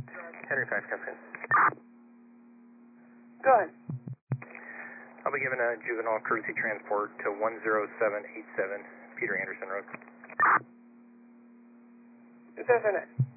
Henry 5, Captain. Go ahead. I'll be giving a juvenile courtesy transport to 10787 Peter Anderson Road. Definite.